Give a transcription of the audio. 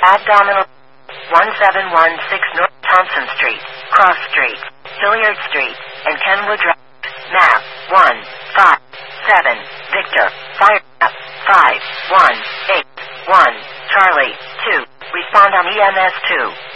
Abdominal. 1716 North Thompson Street, Cross Street, Hilliard Street, and Kenwood Drive. Map 157 Victor. Fire map 5181 Charlie 2. Respond on EMS 2.